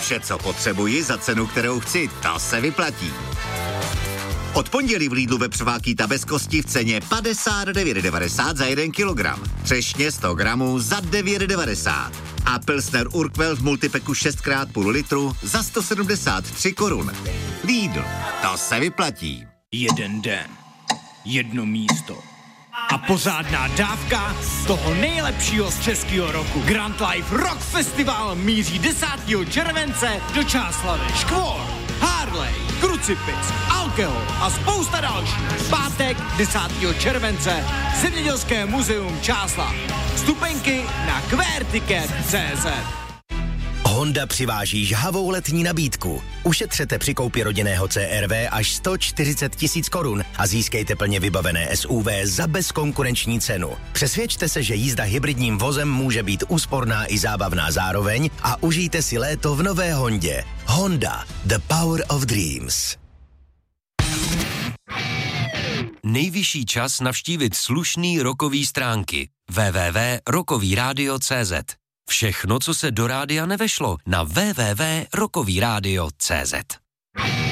Vše, co potřebuji za cenu, kterou chci, to se vyplatí. Od pondělí v Lidlu vepřovákýta bez kosti v ceně 59,90 za 1 kilogram. Třešně 100 gramů za 9,90. A Pilsner Urquell v multipeku 6x půl litru za 173 korun. Lidl, to se vyplatí. Jeden den, jedno místo a pořádná dávka z toho nejlepšího z českého roku. Grand Life Rock Festival míří 10. července do Čáslavi. Škvor, Harley, Krucipix, Alkohol a spousta dalších. Pátek 10. července Zemědělské muzeum Čáslav. Vstupenky na querticket.cz. Honda přiváží žhavou letní nabídku. Ušetřete při koupi rodinného CR-V až 140 000 korun a získejte plně vybavené SUV za bezkonkurenční cenu. Přesvědčte se, že jízda hybridním vozem může být úsporná i zábavná zároveň a užijte si léto v nové Hondě. Honda, the power of dreams. Nejvyšší čas navštívit slušný rockový stránky www.rockovyradio.cz. Všechno, co se do rádia nevešlo, na www.rockovyradio.cz.